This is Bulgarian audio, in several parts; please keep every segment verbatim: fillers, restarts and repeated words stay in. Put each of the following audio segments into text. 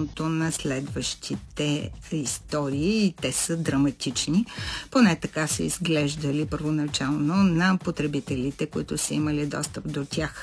началото на следващите истории и те са драматични. Поне така са изглеждали първоначално на потребителите, които са имали достъп до тях.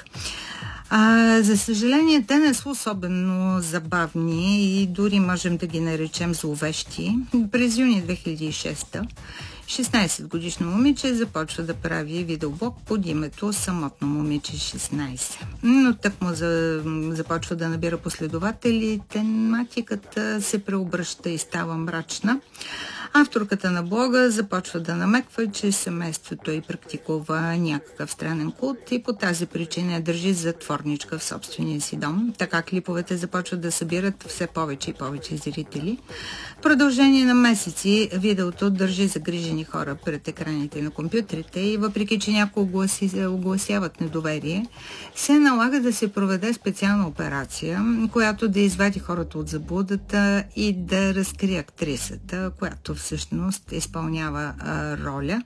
А, за съжаление, те не са особено забавни и дори можем да ги наречем зловещи. През юни две хиляди и шеста шестнайсетгодишно момиче започва да прави видеоблог под името Самотно момиче шестнайсет. Но тък му за, започва да набира последователи, тематиката се преобръща и става мрачна. Авторката на блога започва да намеква, че семейството й практикува някакъв странен култ и по тази причина я държи затворничка в собствения си дом. Така клиповете започват да събират все повече и повече зрители. В продължение на месеци видеото държи загрижени хора пред екраните на компютрите и въпреки, че някои огласи, огласяват недоверие, се налага да се проведе специална операция, която да извади хората от заблудата и да разкрие актрисата, която всъщност изпълнява а, роля.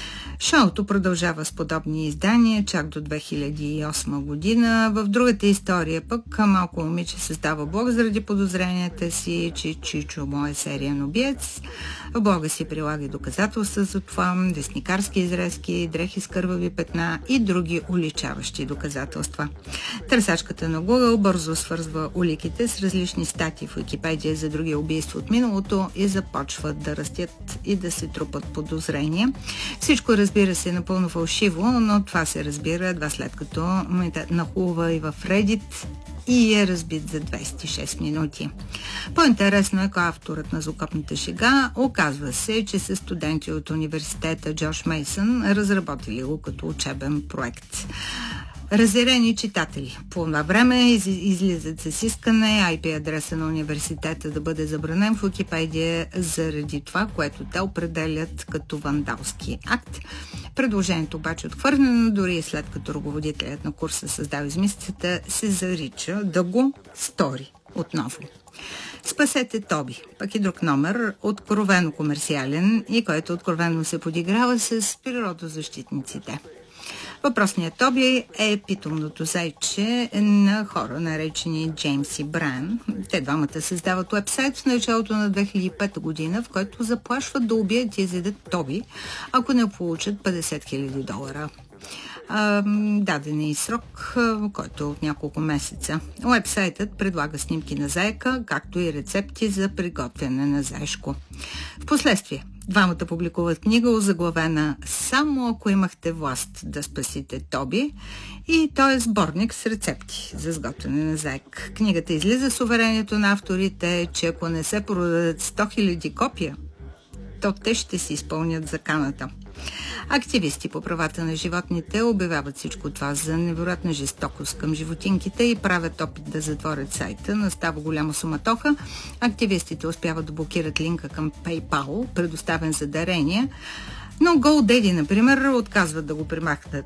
Шоуто продължава с подобни издания чак до две хиляди и осма година. В другата история пък малко момиче създава блог заради подозренията си, че Чичо му е сериен убиец. В блога си прилага доказателства за това, вестникарски изрезки, дрехи с кървави петна и други уличаващи доказателства. Търсачката на Google бързо свързва уликите с различни статии в Википедия за други убийства от миналото и започват да растят и да се трупат подозрения. Всичко разбира се напълно фалшиво, но това се разбира едва след като нахлува и в Reddit и е разбит за двайсет и шест минути. По-интересно е, ако авторът на злокопната шега оказва се, че са студенти от университета Джордж Мейсън разработили го като учебен проект. Разярени читатели. По това време из, излизат с искане ай пи адреса на университета да бъде забранен в Википедия заради това, което те определят като вандалски акт. Предложението обаче отхвърлено, дори след като ръководителят на курса създал измислицата, се зарича да го стори отново. Спасете Тоби, пък и друг номер, откровено комерциален и който откровено се подиграва с природозащитниците. Въпросният Тоби е питомното зайче на хора, наречени Джеймс и Брайан. Те двамата създават уебсайт в началото на две хиляди и пета година, в който заплашват да убият и изядат Тоби, ако не получат петдесет хиляди долара. Даден е и срок, който е от няколко месеца. Уебсайтът предлага снимки на заека, както и рецепти за приготвяне на заешко. Впоследствие двамата публикуват книга, озаглавена "Само ако имахте власт да спасите Тоби", и той е сборник с рецепти за сготвяне на заек. Книгата излиза с уверението на авторите, че ако не се продадат сто хиляди копия, то те ще си изпълнят заканата. Активисти по правата на животните обявяват всичко това за невероятна жестокост към животинките и правят опит да затворят сайта. Настава голяма суматоха. Активистите успяват да блокират линка към PayPal, предоставен за дарения, но GoDaddy, например, отказват да го премахнат.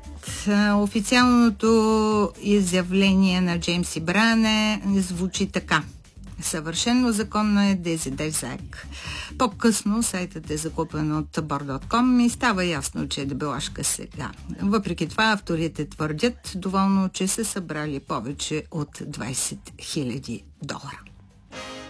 Официалното изявление на Джеймс и Брайан е, звучи така: съвършено законно е да изядеш заек. По-късно сайтът е закупен от бор точка ком и става ясно, че е дебелашка сега. Въпреки това авторите твърдят доволно, че са събрали повече от двайсет хиляди долара.